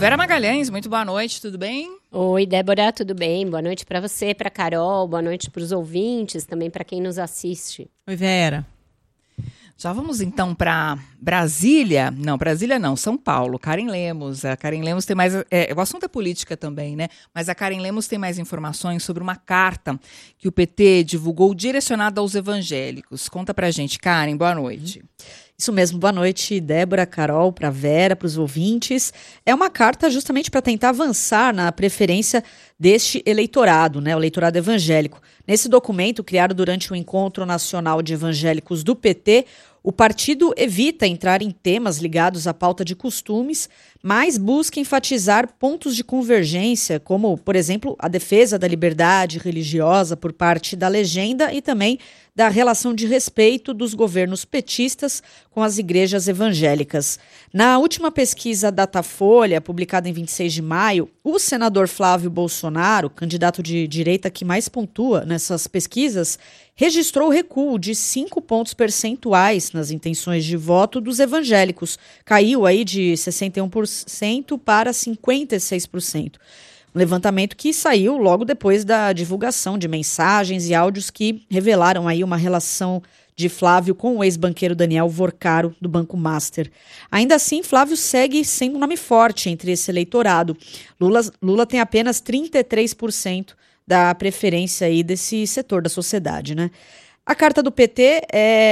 Vera Magalhães, muito boa noite, tudo bem? Oi, Débora, tudo bem? Boa noite para você, para Carol, boa noite para os ouvintes, também para quem nos assiste. Oi, Vera. Já vamos então para Brasília. Não, Brasília não, São Paulo. Karen Lemos. A Karen Lemos tem mais. O assunto é política também, né? Mas a Karen Lemos tem mais informações sobre uma carta que o PT divulgou direcionada aos evangélicos. Conta pra gente, Karen, boa noite. Isso mesmo, boa noite, Débora, Carol, para Vera, para os ouvintes. É uma carta justamente para tentar avançar na preferência deste eleitorado, né, o eleitorado evangélico. Nesse documento, criado durante o Encontro Nacional de Evangélicos do PT, o partido evita entrar em temas ligados à pauta de costumes, mas busca enfatizar pontos de convergência, como, por exemplo, a defesa da liberdade religiosa por parte da legenda e também da relação de respeito dos governos petistas com as igrejas evangélicas. Na última pesquisa Datafolha, publicada em 26 de maio, o senador Flávio Bolsonaro, candidato de direita que mais pontua nessas pesquisas, registrou recuo de 5 pontos percentuais nas intenções de voto dos evangélicos. Caiu aí de 61% para 56%. Um levantamento que saiu logo depois da divulgação de mensagens e áudios que revelaram aí uma relação de Flávio com o ex-banqueiro Daniel Vorcaro, do Banco Master. Ainda assim, Flávio segue sendo um nome forte entre esse eleitorado. Lula tem apenas 33% da preferência aí desse setor da sociedade, né? A carta do PT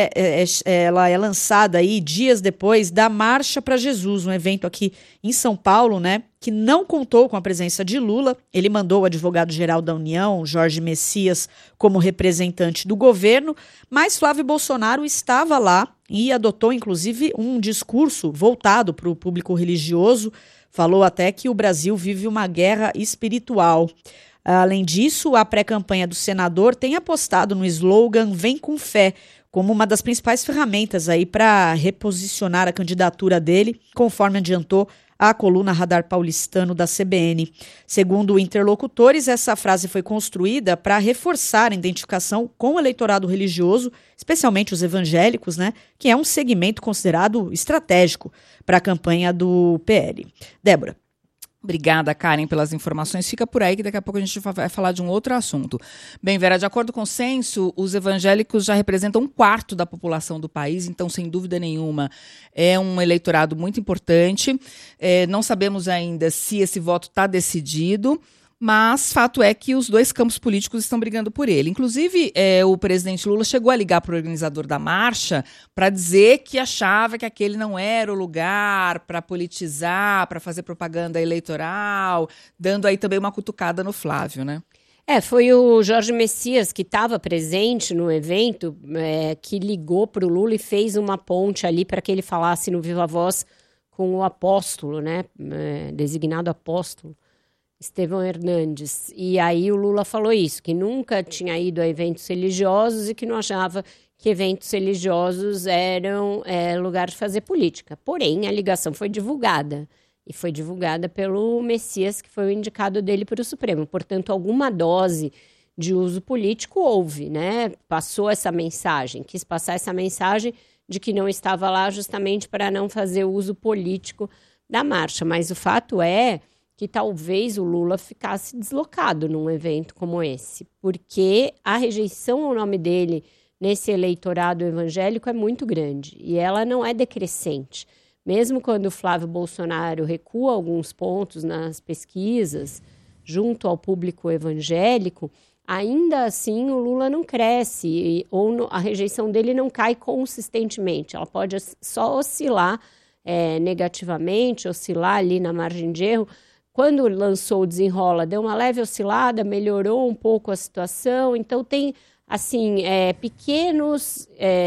ela é lançada aí dias depois da Marcha para Jesus, um evento aqui em São Paulo, né, que não contou com a presença de Lula. Ele mandou o advogado-geral da União, Jorge Messias, como representante do governo, mas Flávio Bolsonaro estava lá e adotou, inclusive, um discurso voltado para o público religioso. Falou até que o Brasil vive uma guerra espiritual. Além disso, a pré-campanha do senador tem apostado no slogan "Vem com fé", como uma das principais ferramentas aí para reposicionar a candidatura dele, conforme adiantou a coluna Radar Paulistano da CBN. Segundo interlocutores, essa frase foi construída para reforçar a identificação com o eleitorado religioso, especialmente os evangélicos, né, que é um segmento considerado estratégico para a campanha do PL. Débora. Obrigada, Karen, pelas informações. Fica por aí que daqui a pouco a gente vai falar de um outro assunto. Bem, Vera, de acordo com o censo, os evangélicos já representam 1/4 da população do país, então, sem dúvida nenhuma, é um eleitorado muito importante. Não sabemos ainda se esse voto está decidido, mas fato é que os dois campos políticos estão brigando por ele. Inclusive, o presidente Lula chegou a ligar para o organizador da marcha para dizer que achava que aquele não era o lugar para politizar, para fazer propaganda eleitoral, dando aí também uma cutucada no Flávio, né? Foi o Jorge Messias que estava presente no evento, que ligou para o Lula e fez uma ponte ali para que ele falasse no Viva Voz com o apóstolo, né? Designado apóstolo Estevão Hernandes. E aí o Lula falou isso, que nunca tinha ido a eventos religiosos e que não achava que eventos religiosos eram lugar de fazer política. Porém, a ligação foi divulgada. E foi divulgada pelo Messias, que foi o indicado dele para o Supremo. Portanto, alguma dose de uso político houve, né? Passou essa mensagem, quis passar essa mensagem de que não estava lá justamente para não fazer uso político da marcha. Mas o fato é que talvez o Lula ficasse deslocado num evento como esse, porque a rejeição ao nome dele nesse eleitorado evangélico é muito grande, e ela não é decrescente. Mesmo quando o Flávio Bolsonaro recua alguns pontos nas pesquisas, junto ao público evangélico, ainda assim o Lula não cresce, ou a rejeição dele não cai consistentemente, ela pode só oscilar negativamente, oscilar ali na margem de erro. Quando lançou o Desenrola, deu uma leve oscilada, melhorou um pouco a situação. Então, tem, assim, pequenos...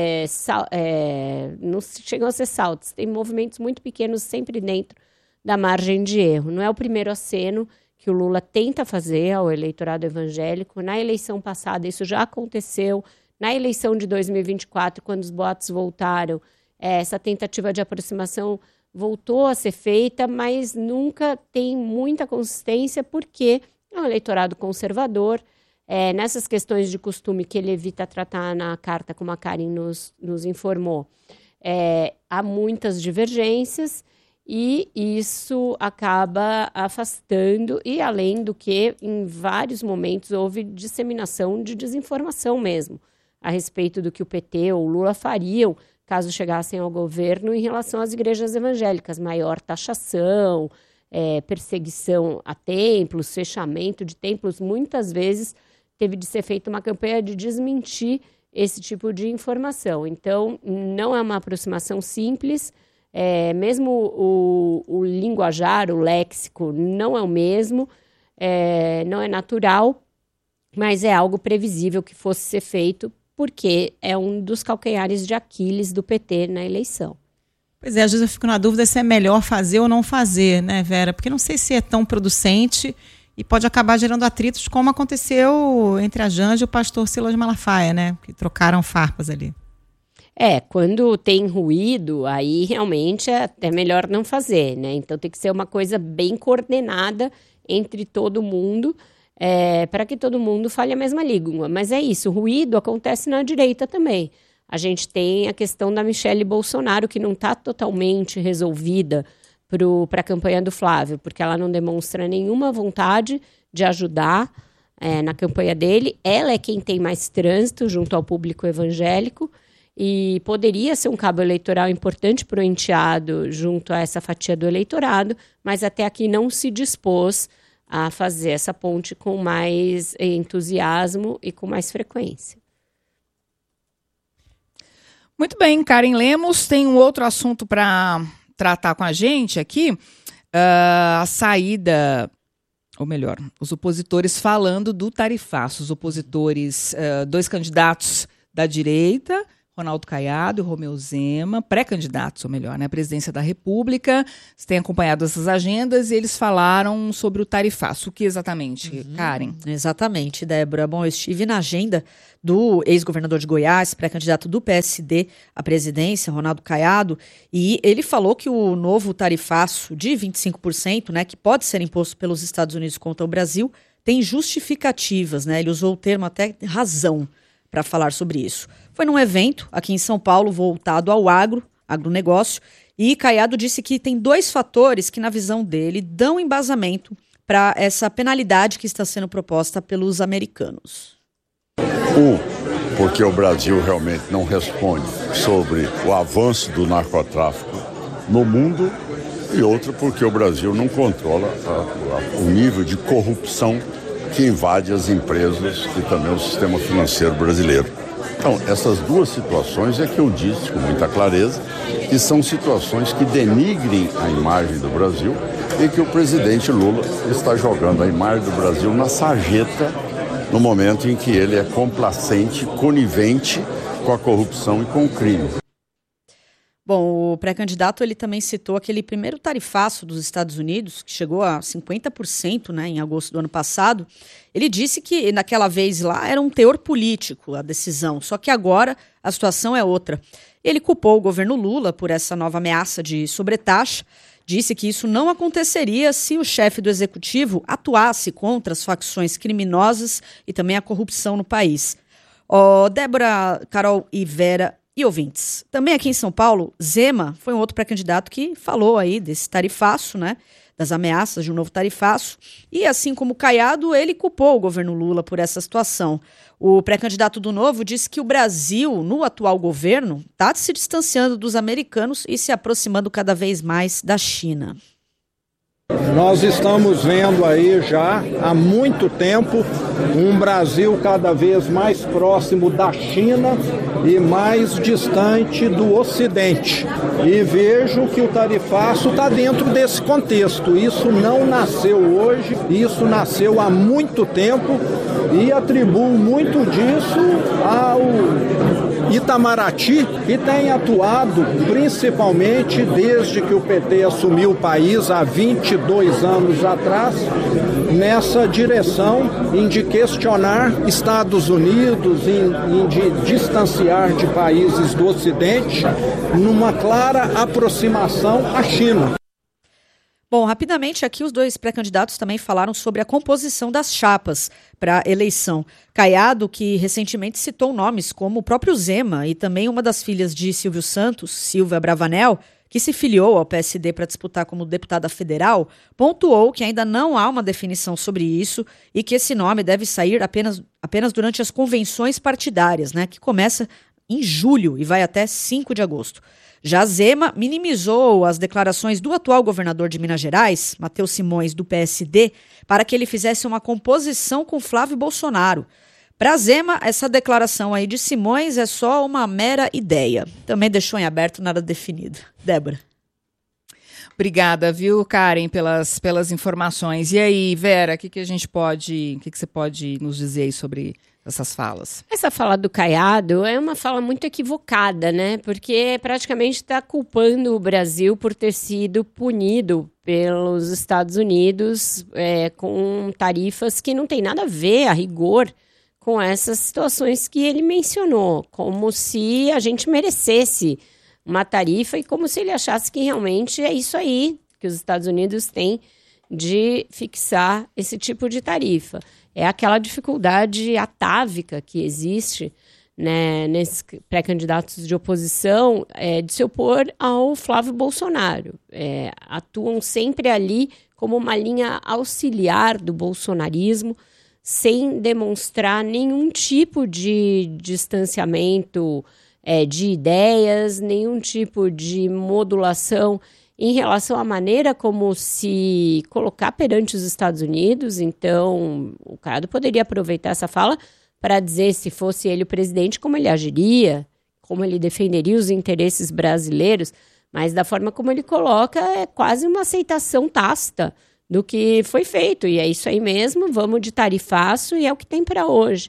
não chegam a ser saltos. Tem movimentos muito pequenos sempre dentro da margem de erro. Não é o primeiro aceno que o Lula tenta fazer ao eleitorado evangélico. Na eleição passada, isso já aconteceu. Na eleição de 2024, quando os boatos voltaram, essa tentativa de aproximação voltou a ser feita, mas nunca tem muita consistência, porque é um eleitorado conservador. Nessas questões de costume que ele evita tratar na carta, como a Karen nos informou, há muitas divergências, e isso acaba afastando, e além do que, em vários momentos, houve disseminação de desinformação mesmo, a respeito do que o PT ou o Lula fariam caso chegassem ao governo em relação às igrejas evangélicas, maior taxação, perseguição a templos, fechamento de templos. Muitas vezes teve de ser feita uma campanha de desmentir esse tipo de informação. Então, não é uma aproximação simples, mesmo o linguajar, o léxico, não é o mesmo, não é natural, mas é algo previsível que fosse ser feito, porque é um dos calcanhares de Aquiles do PT na eleição. Pois é, às vezes eu fico na dúvida se é melhor fazer ou não fazer, né, Vera? Porque não sei se é tão producente e pode acabar gerando atritos, como aconteceu entre a Janja e o pastor Silas Malafaia, né? Que trocaram farpas ali. Quando tem ruído, aí realmente é até melhor não fazer, né? Então tem que ser uma coisa bem coordenada entre todo mundo, para que todo mundo fale a mesma língua. Mas é isso, o ruído acontece na direita também. A gente tem a questão da Michelle Bolsonaro, que não está totalmente resolvida para a campanha do Flávio, porque ela não demonstra nenhuma vontade de ajudar na campanha dele. Ela é quem tem mais trânsito junto ao público evangélico e poderia ser um cabo eleitoral importante para o enteado junto a essa fatia do eleitorado, mas até aqui não se dispôs a fazer essa ponte com mais entusiasmo e com mais frequência. Muito bem, Karen Lemos, tem um outro assunto para tratar com a gente aqui, a saída, ou melhor, os opositores falando do tarifaço, os opositores, 2 candidatos da direita, Ronaldo Caiado e Romeu Zema, pré-candidatos, ou melhor, né, à presidência da República. Você tem acompanhado essas agendas e eles falaram sobre o tarifaço. O que exatamente, Karen? Exatamente, Débora. Bom, eu estive na agenda do ex-governador de Goiás, pré-candidato do PSD à presidência, Ronaldo Caiado, e ele falou que o novo tarifaço de 25%, né, que pode ser imposto pelos Estados Unidos contra o Brasil, tem justificativas, né? Ele usou o termo até razão para falar sobre isso. Foi num evento aqui em São Paulo voltado ao agronegócio, e Caiado disse que tem 2 fatores que, na visão dele, dão embasamento para essa penalidade que está sendo proposta pelos americanos. Porque o Brasil realmente não responde sobre o avanço do narcotráfico no mundo, e outro porque o Brasil não controla o nível de corrupção que invade as empresas e também o sistema financeiro brasileiro. Então, essas 2 situações é que eu disse com muita clareza que são situações que denigrem a imagem do Brasil e que o presidente Lula está jogando a imagem do Brasil na sarjeta no momento em que ele é complacente, conivente com a corrupção e com o crime. Bom, o pré-candidato ele também citou aquele primeiro tarifaço dos Estados Unidos, que chegou a 50%, né, em agosto do ano passado. Ele disse que naquela vez lá era um teor político a decisão, só que agora a situação é outra. Ele culpou o governo Lula por essa nova ameaça de sobretaxa, disse que isso não aconteceria se o chefe do executivo atuasse contra as facções criminosas e também a corrupção no país. Débora, Carol e Vera e ouvintes, também aqui em São Paulo, Zema foi um outro pré-candidato que falou aí desse tarifaço, né, das ameaças de um novo tarifaço, e assim como Caiado, ele culpou o governo Lula por essa situação. O pré-candidato do Novo disse que o Brasil, no atual governo, está se distanciando dos americanos e se aproximando cada vez mais da China. Nós estamos vendo aí já há muito tempo um Brasil cada vez mais próximo da China e mais distante do Ocidente. E vejo que o tarifaço está dentro desse contexto. Isso não nasceu hoje, isso nasceu há muito tempo e atribuo muito disso ao Itamaraty, que tem atuado principalmente desde que o PT assumiu o país há 22 anos atrás, nessa direção de questionar Estados Unidos, de distanciar de países do Ocidente, numa clara aproximação à China. Bom, rapidamente aqui os 2 pré-candidatos também falaram sobre a composição das chapas para a eleição. Caiado, que recentemente citou nomes como o próprio Zema e também uma das filhas de Silvio Santos, Silvia Bravanel, que se filiou ao PSD para disputar como deputada federal, pontuou que ainda não há uma definição sobre isso e que esse nome deve sair apenas durante as convenções partidárias, né, que começa em julho e vai até 5 de agosto. Já Zema minimizou as declarações do atual governador de Minas Gerais, Matheus Simões, do PSD, para que ele fizesse uma composição com Flávio Bolsonaro. Para Zema, essa declaração aí de Simões é só uma mera ideia. Também deixou em aberto, nada definido. Débora. Obrigada, viu, Karen, pelas informações. E aí, Vera, o que você pode nos dizer aí sobre essas falas? Essa fala do Caiado é uma fala muito equivocada, né? Porque praticamente está culpando o Brasil por ter sido punido pelos Estados Unidos com tarifas que não tem nada a ver, a rigor, com essas situações que ele mencionou, como se a gente merecesse uma tarifa e como se ele achasse que realmente é isso aí que os Estados Unidos têm de fixar esse tipo de tarifa. É aquela dificuldade atávica que existe, né, nesses pré-candidatos de oposição de se opor ao Flávio Bolsonaro. Atuam sempre ali como uma linha auxiliar do bolsonarismo, sem demonstrar nenhum tipo de distanciamento de ideias, nenhum tipo de modulação em relação à maneira como se colocar perante os Estados Unidos. Então, o Caiado poderia aproveitar essa fala para dizer, se fosse ele o presidente, como ele agiria, como ele defenderia os interesses brasileiros, mas da forma como ele coloca, é quase uma aceitação tácita do que foi feito, e é isso aí mesmo, vamos de tarifaço, e é o que tem para hoje.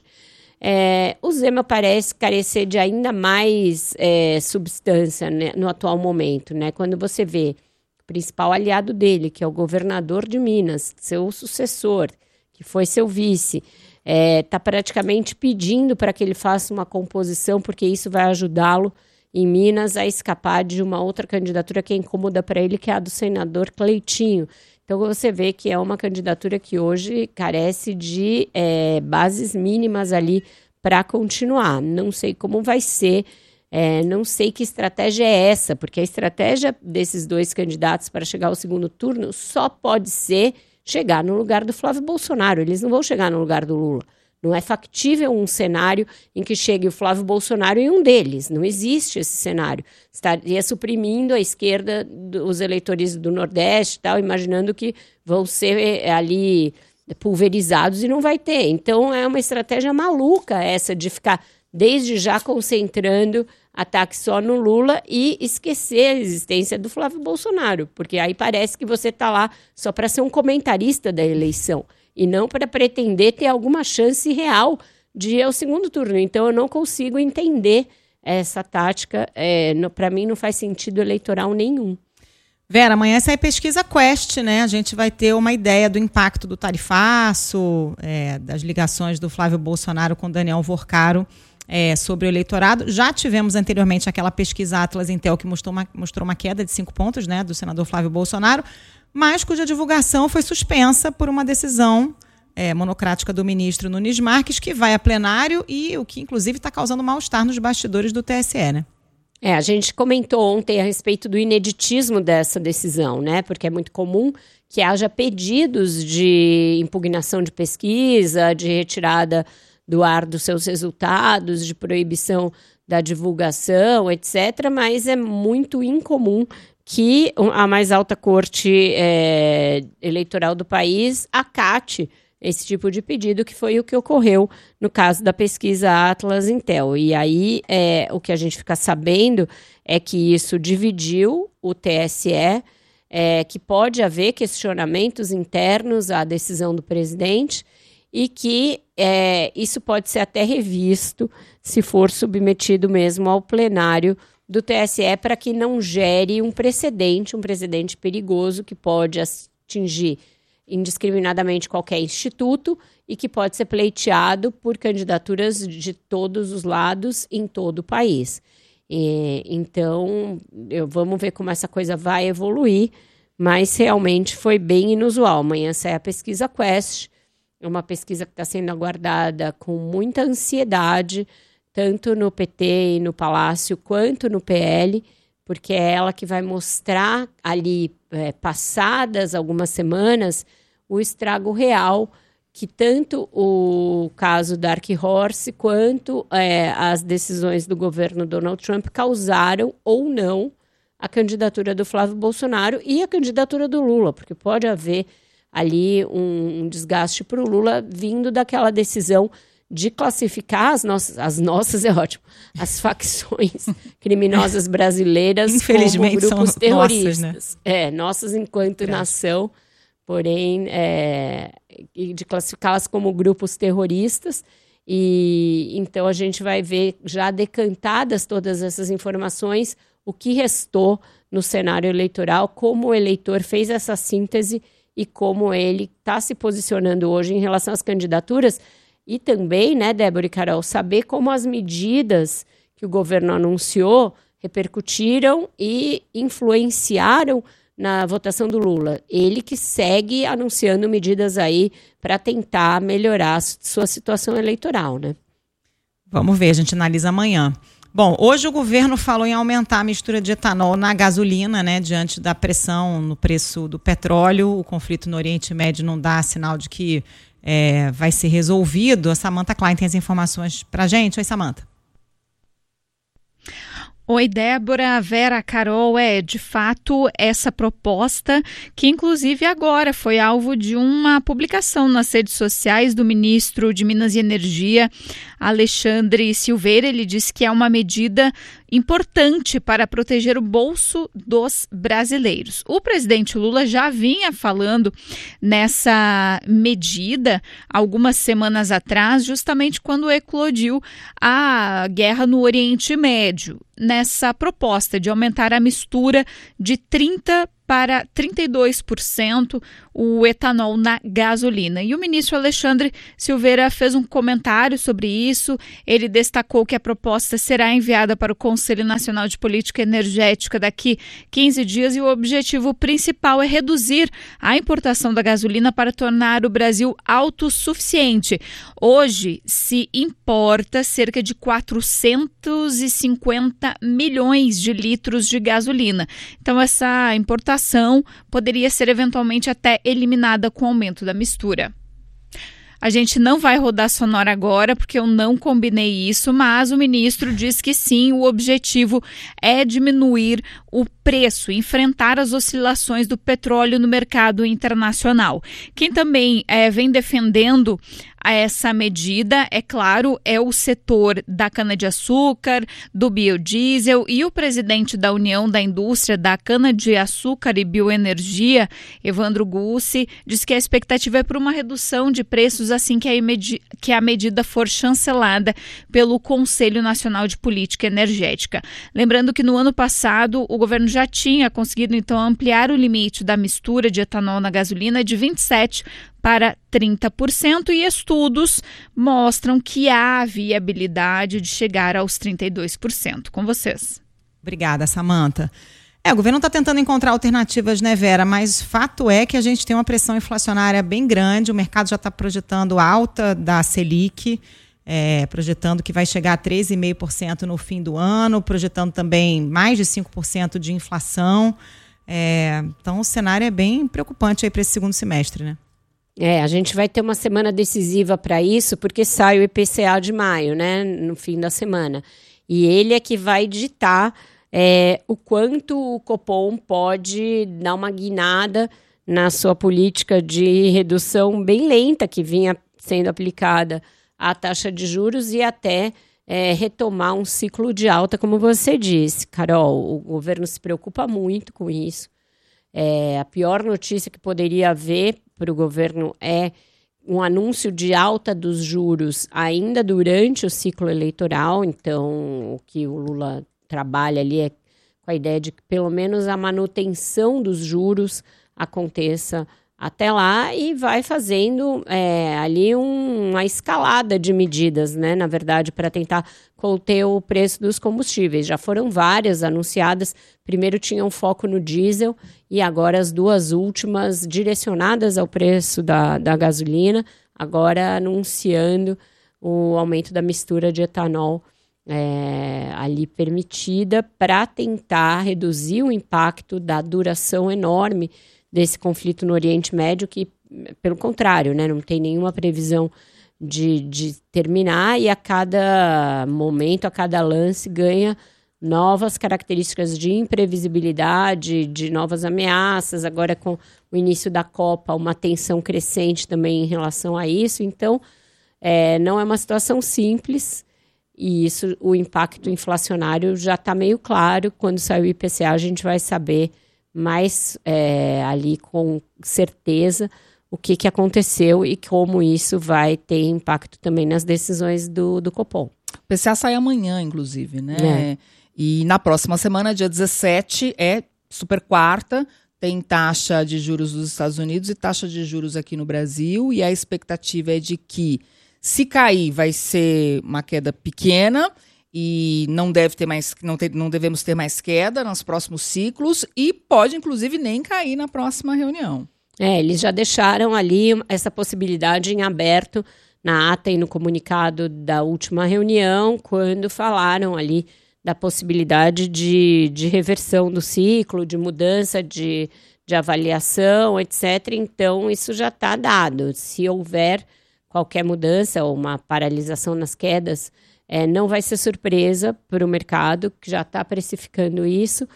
O Zema parece carecer de ainda mais substância, né, no atual momento, né? Quando você vê o principal aliado dele, que é o governador de Minas, seu sucessor, que foi seu vice, está praticamente pedindo para que ele faça uma composição, porque isso vai ajudá-lo em Minas a escapar de uma outra candidatura que é incômoda para ele, que é a do senador Cleitinho. Então, você vê que é uma candidatura que hoje carece de bases mínimas ali para continuar. Não sei como vai ser, não sei que estratégia é essa, porque a estratégia desses dois candidatos para chegar ao segundo turno só pode ser chegar no lugar do Flávio Bolsonaro. Eles não vão chegar no lugar do Lula. Não é factível um cenário em que chegue o Flávio Bolsonaro em um deles. Não existe esse cenário. Estaria suprimindo a esquerda, os eleitores do Nordeste, tal, imaginando que vão ser ali pulverizados e não vai ter. Então, é uma estratégia maluca essa de ficar desde já concentrando ataque só no Lula e esquecer a existência do Flávio Bolsonaro, porque aí parece que você está lá só para ser um comentarista da eleição e não para pretender ter alguma chance real de ir ao segundo turno. Então, eu não consigo entender essa tática. Para mim, não faz sentido eleitoral nenhum. Vera, amanhã sai pesquisa Quest, né? A gente vai ter uma ideia do impacto do tarifaço, das ligações do Flávio Bolsonaro com Daniel Vorcaro sobre o eleitorado. Já tivemos anteriormente aquela pesquisa Atlas Intel que mostrou uma queda de 5 pontos, né, do senador Flávio Bolsonaro, mas cuja divulgação foi suspensa por uma decisão monocrática do ministro Nunes Marques, que vai a plenário e o que, inclusive, está causando mal-estar nos bastidores do TSE, né? A gente comentou ontem a respeito do ineditismo dessa decisão, né? Porque é muito comum que haja pedidos de impugnação de pesquisa, de retirada do ar dos seus resultados, de proibição da divulgação, etc., mas é muito incomum que a mais alta corte eleitoral do país acate esse tipo de pedido, que foi o que ocorreu no caso da pesquisa Atlas Intel. E aí, o que a gente fica sabendo é que isso dividiu o TSE, que pode haver questionamentos internos à decisão do presidente e que isso pode ser até revisto se for submetido mesmo ao plenário do TSE, para que não gere um precedente perigoso que pode atingir indiscriminadamente qualquer instituto e que pode ser pleiteado por candidaturas de todos os lados em todo o país. Então, vamos ver como essa coisa vai evoluir, mas realmente foi bem inusual. Amanhã sai a pesquisa Quest, é uma pesquisa que está sendo aguardada com muita ansiedade, tanto no PT e no Palácio, quanto no PL, porque é ela que vai mostrar ali, passadas algumas semanas, o estrago real que tanto o caso Dark Horse quanto as decisões do governo Donald Trump causaram ou não a candidatura do Flávio Bolsonaro e a candidatura do Lula, porque pode haver ali um desgaste para o Lula vindo daquela decisão de classificar as facções criminosas brasileiras infelizmente como grupos são terroristas. Nossas, né? Nossas enquanto nação, porém, de classificá-las como grupos terroristas. E então a gente vai ver, já decantadas todas essas informações, o que restou no cenário eleitoral, como o eleitor fez essa síntese e como ele está se posicionando hoje em relação às candidaturas. E também, né, Débora e Carol, saber como as medidas que o governo anunciou repercutiram e influenciaram na votação do Lula. Ele que segue anunciando medidas aí para tentar melhorar a sua situação eleitoral, né? Vamos ver, a gente analisa amanhã. Bom, hoje o governo falou em aumentar a mistura de etanol na gasolina, né, diante da pressão no preço do petróleo. O conflito no Oriente Médio não dá sinal de que vai ser resolvido. A Samantha Klein tem as informações para a gente. Oi, Samantha. Oi, Débora, Vera, Carol, de fato essa proposta que inclusive agora foi alvo de uma publicação nas redes sociais do ministro de Minas e Energia, Alexandre Silveira. Ele disse que é uma medida importante para proteger o bolso dos brasileiros. O presidente Lula já vinha falando nessa medida algumas semanas atrás, justamente quando eclodiu a guerra no Oriente Médio, nessa proposta de aumentar a mistura de 30% para 32% o etanol na gasolina. E o ministro Alexandre Silveira fez um comentário sobre isso. Ele destacou que a proposta será enviada para o Conselho Nacional de Política Energética daqui 15 dias e o objetivo principal é reduzir a importação da gasolina para tornar o Brasil autossuficiente. Hoje se importa cerca de 450 milhões de litros de gasolina. Então essa importação poderia ser eventualmente até eliminada com o aumento da mistura. A gente não vai rodar sonora agora, porque eu não combinei isso, mas o ministro diz que sim, o objetivo é diminuir o preço, enfrentar as oscilações do petróleo no mercado internacional. Quem também vem defendendo essa medida, é claro, é o setor da cana-de-açúcar, do biodiesel, e o presidente da União da Indústria da Cana-de-Açúcar e Bioenergia, Evandro Gussi, diz que a expectativa é por uma redução de preços assim que a medida for chancelada pelo Conselho Nacional de Política Energética. Lembrando que no ano passado o governo já tinha conseguido então ampliar o limite da mistura de etanol na gasolina de 27% para 30%, e estudos mostram que há viabilidade de chegar aos 32%. Com vocês. Obrigada, Samantha. O governo está tentando encontrar alternativas, né, Vera? Mas fato é que a gente tem uma pressão inflacionária bem grande, o mercado já está projetando alta da Selic, projetando que vai chegar a 13,5% no fim do ano, projetando também mais de 5% de inflação. Então o cenário é bem preocupante aí para esse segundo semestre, né? A gente vai ter uma semana decisiva para isso, porque sai o IPCA de maio, né, no fim da semana. E ele é que vai ditar o quanto o Copom pode dar uma guinada na sua política de redução bem lenta que vinha sendo aplicada à taxa de juros e até retomar um ciclo de alta, como você disse, Carol. O governo se preocupa muito com isso. A pior notícia que poderia haver para o governo é um anúncio de alta dos juros ainda durante o ciclo eleitoral. Então, o que o Lula trabalha ali é com a ideia de que pelo menos a manutenção dos juros aconteça até lá, e vai fazendo ali uma escalada de medidas, né, na verdade, para tentar conter o preço dos combustíveis. Já foram várias anunciadas. Primeiro tinha um foco no diesel e agora as duas últimas direcionadas ao preço da gasolina, agora anunciando o aumento da mistura de etanol ali permitida para tentar reduzir o impacto da duração enorme desse conflito no Oriente Médio, que, pelo contrário, né, não tem nenhuma previsão de terminar, e a cada momento, a cada lance, ganha novas características de imprevisibilidade, de novas ameaças. Agora, com o início da Copa, uma tensão crescente também em relação a isso. Então, não é uma situação simples, e isso, o impacto inflacionário já está meio claro. Quando sair o IPCA, a gente vai saber mais ali com certeza o que aconteceu e como isso vai ter impacto também nas decisões do Copom. O IPCA sai amanhã, inclusive, né? E na próxima semana, dia 17, é super quarta, tem taxa de juros dos Estados Unidos e taxa de juros aqui no Brasil, e a expectativa é de que, se cair, vai ser uma queda pequena, e não devemos ter mais queda nos próximos ciclos, e pode, inclusive, nem cair na próxima reunião. Eles já deixaram ali essa possibilidade em aberto na ata e no comunicado da última reunião, quando falaram ali da possibilidade de reversão do ciclo, de mudança de avaliação, etc. Então, isso já está dado. Se houver qualquer mudança ou uma paralisação nas quedas, não vai ser surpresa para o mercado, que já está precificando isso.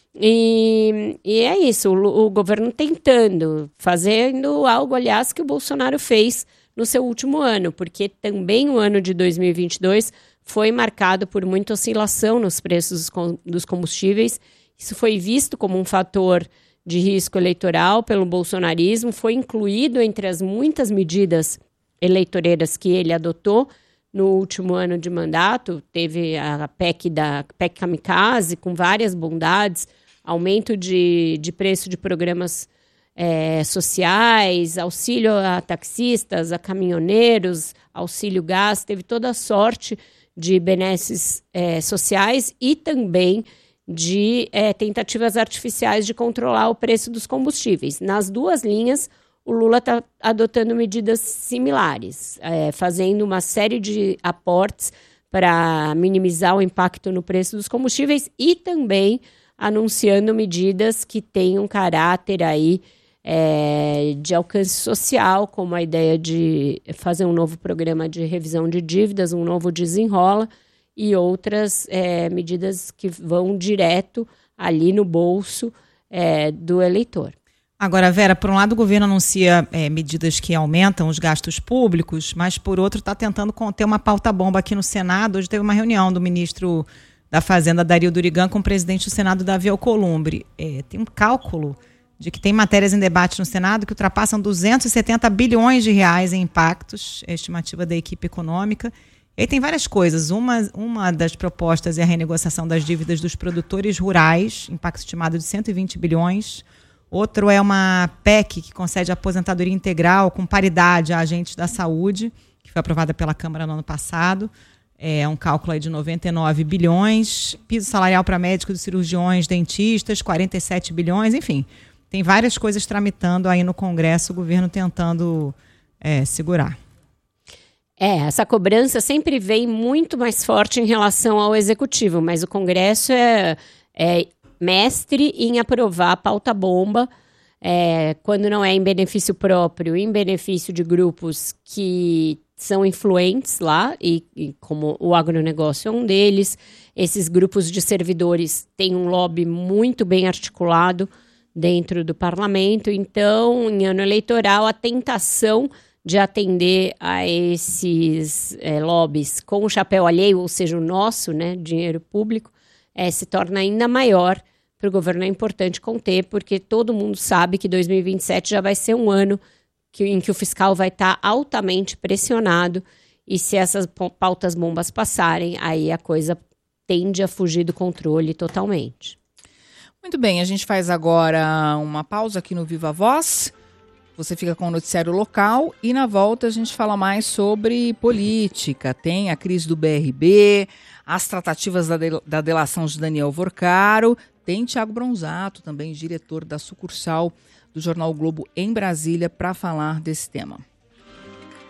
E é isso, o governo tentando, fazendo algo, aliás, que o Bolsonaro fez no seu último ano, porque também o ano de 2022 foi marcado por muita oscilação nos preços dos combustíveis. Isso foi visto como um fator de risco eleitoral pelo bolsonarismo, foi incluído entre as muitas medidas eleitoreiras que ele adotou no último ano de mandato. Teve a PEC Kamikaze, com várias bondades, aumento de preço de programas sociais, auxílio a taxistas, a caminhoneiros, auxílio gás, teve toda a sorte de benesses sociais e também de tentativas artificiais de controlar o preço dos combustíveis. Nas duas linhas, o Lula está adotando medidas similares, fazendo uma série de aportes para minimizar o impacto no preço dos combustíveis e também anunciando medidas que têm um caráter aí de alcance social, como a ideia de fazer um novo programa de revisão de dívidas, um novo desenrola, e outras medidas que vão direto ali no bolso do eleitor. Agora, Vera, por um lado o governo anuncia medidas que aumentam os gastos públicos, mas por outro está tentando conter uma pauta-bomba aqui no Senado. Hoje teve uma reunião do ministro da Fazenda, Dario Durigan, com o presidente do Senado, Davi Alcolumbre. Tem um cálculo de que tem matérias em debate no Senado que ultrapassam 270 bilhões de reais em impactos, é a estimativa da equipe econômica. E aí tem várias coisas. Uma das propostas é a renegociação das dívidas dos produtores rurais, impacto estimado de 120 bilhões. Outro é uma PEC que concede aposentadoria integral com paridade a agentes da saúde, que foi aprovada pela Câmara no ano passado. É um cálculo aí de 99 bilhões. Piso salarial para médicos, cirurgiões, dentistas, 47 bilhões, enfim. Tem várias coisas tramitando aí no Congresso, o governo tentando segurar. Essa cobrança sempre vem muito mais forte em relação ao Executivo, mas o Congresso é mestre em aprovar a pauta-bomba, quando não é em benefício próprio, em benefício de grupos que são influentes lá, e como o agronegócio é um deles. Esses grupos de servidores têm um lobby muito bem articulado dentro do parlamento. Então, em ano eleitoral, a tentação de atender a esses lobbies com o chapéu alheio, ou seja, o nosso, né, dinheiro público, se torna ainda maior. Para o governo é importante conter, porque todo mundo sabe que 2027 já vai ser um ano em que o fiscal vai estar altamente pressionado, e se essas pautas bombas passarem, aí a coisa tende a fugir do controle totalmente. Muito bem, a gente faz agora uma pausa aqui no Viva Voz. Você fica com o noticiário local e na volta a gente fala mais sobre política. Tem a crise do BRB, as tratativas da delação de Daniel Vorcaro. Tem Thiago Bronzato, também diretor da sucursal do Jornal o Globo em Brasília, para falar desse tema.